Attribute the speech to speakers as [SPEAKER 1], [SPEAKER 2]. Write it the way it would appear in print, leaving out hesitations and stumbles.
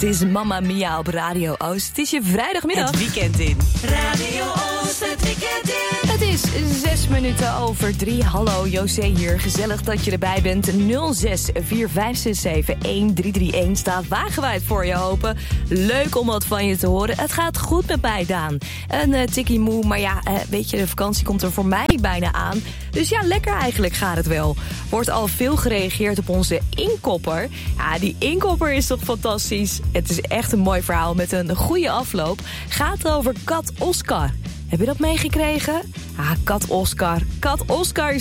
[SPEAKER 1] Het is Mamma Mia op Radio Oost. Het is je vrijdagmiddag.
[SPEAKER 2] Het weekend in.
[SPEAKER 3] Radio Oost, het weekend in.
[SPEAKER 1] Het is 3:06. Hallo, José hier. Gezellig dat je erbij bent. 06-4567-1331 staat wagenwijd voor je open. Leuk om wat van je te horen. Het gaat goed met mij, Daan. Een tikkie moe, maar ja, weet je, de vakantie komt er voor mij bijna aan. Dus ja, lekker eigenlijk gaat het wel. Wordt al veel gereageerd op onze inkopper. Ja, die inkopper is toch fantastisch. Het is echt een mooi verhaal met een goede afloop. Gaat over kat Oscar. Heb je dat meegekregen? Ah, kat Oscar. Kat Oscar is